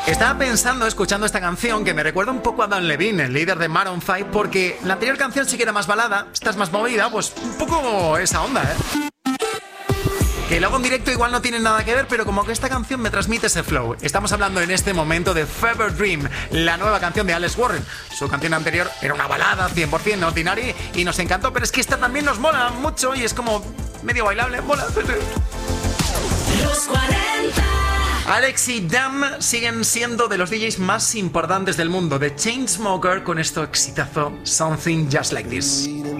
Estaba pensando, escuchando esta canción, que me recuerda un poco a Dan Levine, el líder de Maroon 5, porque la anterior canción sí que era más balada, esta es más movida, pues un poco esa onda, ¿eh? Que luego en directo igual no tienen nada que ver, pero como que esta canción me transmite ese flow. Estamos hablando en este momento de Fever Dream, la nueva canción de Alex Warren. Su canción anterior era una balada 100% ordinary y nos encantó, pero es que esta también nos mola mucho y es como medio bailable, mola. Los 40. Alex y Dam siguen siendo de los DJs más importantes del mundo. The Chainsmokers con esto exitazo, Something Just Like This.